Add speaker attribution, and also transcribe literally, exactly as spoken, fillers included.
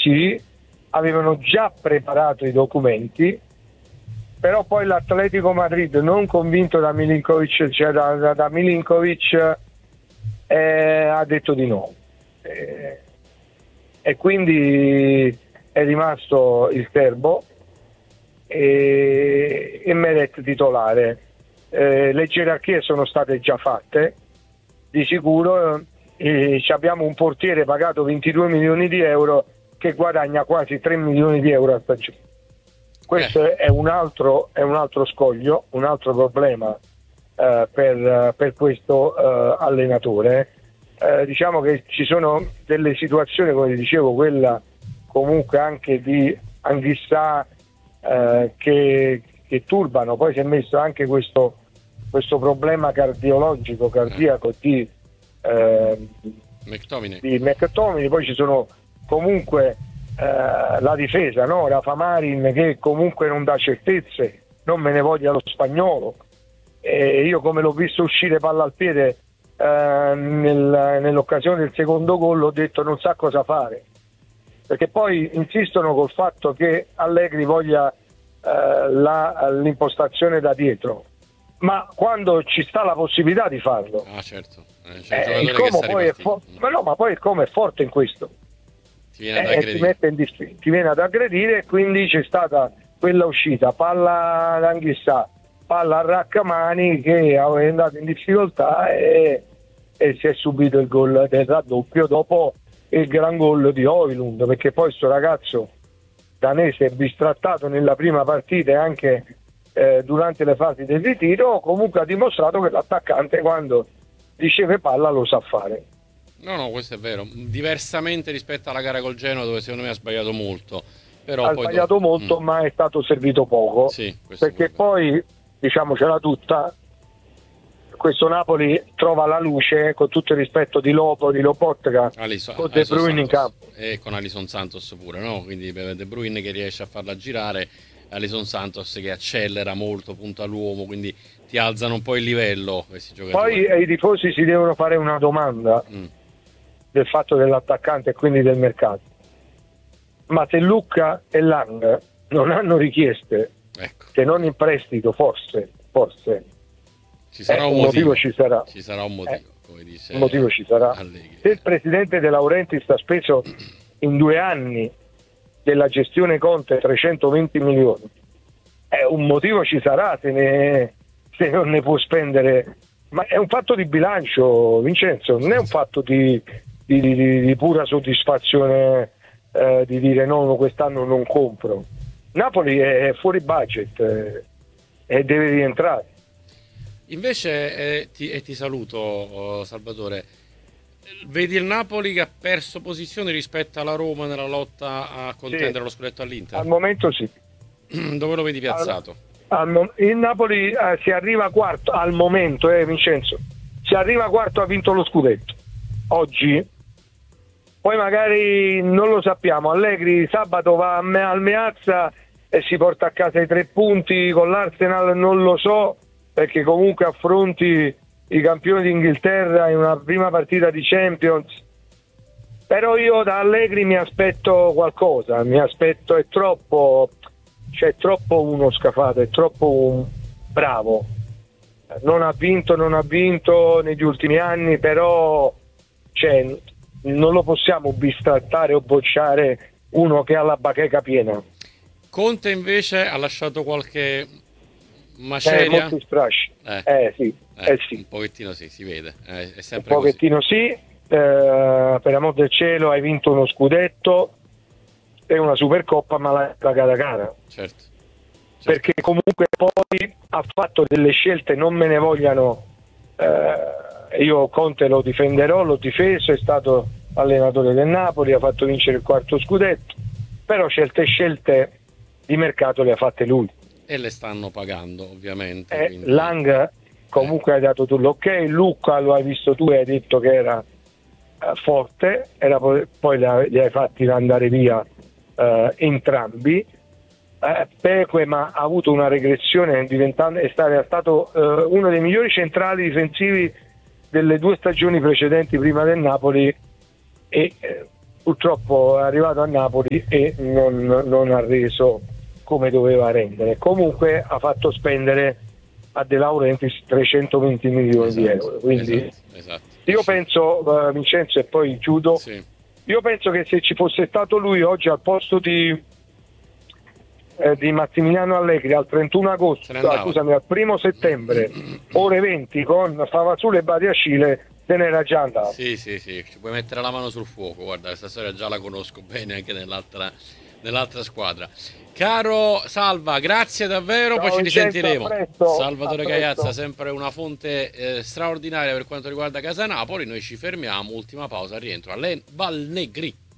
Speaker 1: tutti avevano già preparato i documenti, però poi l'Atletico Madrid, non convinto da Milinkovic, cioè da, da, da Milinkovic, eh, ha detto di no. Eh, e quindi è rimasto il serbo e, e Meret titolare. Eh, le gerarchie sono state già fatte, di sicuro. Eh, abbiamo un portiere pagato ventidue milioni di euro che guadagna quasi tre milioni di euro a stagione. Questo eh. è un altro è un altro scoglio, un altro problema eh, per, per questo eh, allenatore. Eh, diciamo che ci sono delle situazioni, come dicevo, quella comunque anche di Anghissà eh, che, che turbano. Poi si è messo anche questo, questo problema cardiologico, cardiaco di, eh,
Speaker 2: McTominay.
Speaker 1: di McTominay. Poi ci sono comunque eh, la difesa, no? Rafa Marin, che comunque non dà certezze, non me ne voglia lo spagnolo. E io, come l'ho visto uscire palla al piede eh, nel, nell'occasione del secondo gol, ho detto non sa cosa fare, perché poi insistono col fatto che Allegri voglia eh, la, l'impostazione da dietro, ma quando ci sta la possibilità di farlo,
Speaker 2: ah certo, eh,
Speaker 1: eh, il Como poi è fo- ma no, ma poi il Como è forte in questo,
Speaker 2: ti viene, ad
Speaker 1: eh, ti, mette in dis- ti viene ad aggredire, e quindi c'è stata quella uscita, palla ad Anghissà, palla a Raccamani, che è andato in difficoltà e, e si è subito il gol del raddoppio dopo il gran gol di Højlund, perché poi sto ragazzo danese è bistrattato nella prima partita e anche eh, durante le fasi del ritiro. Comunque ha dimostrato che l'attaccante, quando riceve palla, lo sa fare.
Speaker 2: No, no, questo è vero. Diversamente rispetto alla gara col Genoa, dove secondo me ha sbagliato molto. Però
Speaker 1: ha
Speaker 2: poi
Speaker 1: sbagliato
Speaker 2: dopo...
Speaker 1: molto,
Speaker 2: mm.
Speaker 1: ma è stato servito poco.
Speaker 2: Sì,
Speaker 1: perché poi, diciamocela tutta, questo Napoli trova la luce, con tutto il rispetto di Lopo, di Lobotka,
Speaker 2: Alisson,
Speaker 1: con De Bruyne in campo.
Speaker 2: E con Alisson Santos pure, no? Quindi De Bruyne che riesce a farla girare, Alisson Santos che accelera molto, punta all'uomo, quindi ti alzano un po' il livello questi giocatori.
Speaker 1: Poi eh, i tifosi si devono fare una domanda mm. del fatto dell'attaccante e quindi del mercato. Ma se Lucca e Lang non hanno richieste, ecco, se non in prestito, forse, forse
Speaker 2: ci sarà
Speaker 1: eh,
Speaker 2: un,
Speaker 1: un
Speaker 2: motivo,
Speaker 1: motivo ci sarà.
Speaker 2: Ci sarà un motivo,
Speaker 1: eh,
Speaker 2: come dice
Speaker 1: un motivo ci sarà.
Speaker 2: Allegri.
Speaker 1: Se il presidente De Laurentiis sta speso in due anni della gestione Conte trecentoventi milioni, eh, un motivo ci sarà se, ne, se non ne può spendere. Ma è un fatto di bilancio, Vincenzo, non è un fatto di, di, di, di pura soddisfazione, eh, di dire no, quest'anno non compro. Napoli è fuori budget eh, e deve rientrare.
Speaker 2: Invece, eh, ti, e ti saluto oh, Salvatore, vedi il Napoli che ha perso posizioni rispetto alla Roma nella lotta a contendere sì, lo scudetto all'Inter?
Speaker 1: Al momento sì.
Speaker 2: Dove lo vedi piazzato?
Speaker 1: Al, al, il Napoli eh, si arriva quarto al momento, eh, Vincenzo, si arriva quarto, ha vinto lo scudetto oggi, poi magari non lo sappiamo. Allegri sabato va a Me- al Meazza e si porta a casa i tre punti, con l'Arsenal non lo so, perché comunque affronti i campioni d'Inghilterra in una prima partita di Champions. Però io da Allegri mi aspetto qualcosa, mi aspetto, è troppo, c'è troppo uno scafato, è troppo un bravo. Non ha vinto, non ha vinto negli ultimi anni, però cioè, non lo possiamo bistrattare o bocciare uno che ha la bacheca piena.
Speaker 2: Conte invece ha lasciato qualche maceria?
Speaker 1: Eh, molti strasci.
Speaker 2: Eh,
Speaker 1: eh, sì,
Speaker 2: eh,
Speaker 1: eh sì.
Speaker 2: Un pochettino sì, si vede. Eh, è sempre
Speaker 1: un pochettino
Speaker 2: così.
Speaker 1: sì. Eh, per amor del cielo, hai vinto uno scudetto e una Supercoppa, ma l'hai pagata cara.
Speaker 2: Certo. certo.
Speaker 1: Perché comunque poi ha fatto delle scelte, non me ne vogliano. Eh, io Conte lo difenderò, l'ho difeso, è stato allenatore del Napoli, ha fatto vincere il quarto scudetto, però certe scelte di mercato le ha fatte lui.
Speaker 2: E le stanno pagando, ovviamente.
Speaker 1: Eh,
Speaker 2: quindi...
Speaker 1: Lang comunque eh. hai dato tu l'ok, Lucca lo hai visto tu e hai detto che era uh, forte, era poi, poi li hai fatti andare via uh, entrambi. Uh, Peque ma ha avuto una regressione, diventando, è stato, è stato uh, uno dei migliori centrali difensivi delle due stagioni precedenti prima del Napoli, e uh, purtroppo è arrivato a Napoli e non, non ha reso come doveva rendere. Comunque ha fatto spendere a De Laurentiis trecentoventi milioni
Speaker 2: esatto,
Speaker 1: di euro. Quindi
Speaker 2: esatto, esatto.
Speaker 1: io penso, uh, Vincenzo, e poi chiudo,
Speaker 2: sì. io
Speaker 1: penso che se ci fosse stato lui oggi al posto di, eh, di Massimiliano Allegri al trentuno agosto, ah, scusami, al primo settembre, ore venti, con Favazzul e Badiacile, se ne era già andato.
Speaker 2: Sì, sì, sì, ci puoi mettere la mano sul fuoco, guarda, questa storia già la conosco bene anche nell'altra, nell'altra squadra. Caro Salva, grazie davvero,
Speaker 1: Ciao,
Speaker 2: poi ci
Speaker 1: Vincenzo,
Speaker 2: risentiremo.
Speaker 1: a presto,
Speaker 2: Salvatore
Speaker 1: a presto.
Speaker 2: Gaiazza, sempre una fonte eh, straordinaria per quanto riguarda Casa Napoli. Noi ci fermiamo, ultima pausa, rientro a Len Valnegri.